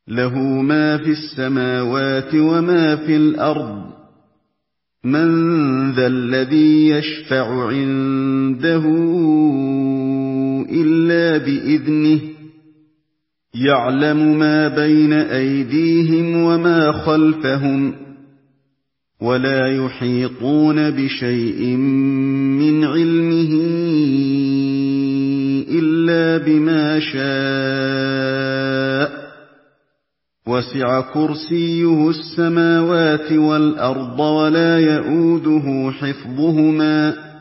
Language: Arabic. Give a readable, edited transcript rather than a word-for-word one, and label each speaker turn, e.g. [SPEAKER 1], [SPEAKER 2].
[SPEAKER 1] لَهُ مَا فِي السَّمَاوَاتِ وَمَا فِي الْأَرْضِ ۗ مَن ذَا الَّذِي يَشْفَعُ عِندَهُ إِلَّا بِإِذْنِهِ ۚ يَعْلَمُ مَا بَيْنَ أَيْدِيهِمْ وَمَا خَلْفَهُمْ ۖ وَلَا يُحِيطُونَ بِشَيْءٍ مِّنْ عِلْمِهِ إِلَّا بِمَا شَاءَ ۚ وَسِعَ كُرْسِيُّهُ السَّمَاوَاتِ وَالْأَرْضَ وَلَا يَئُودُهُ حِفْظُهُمَا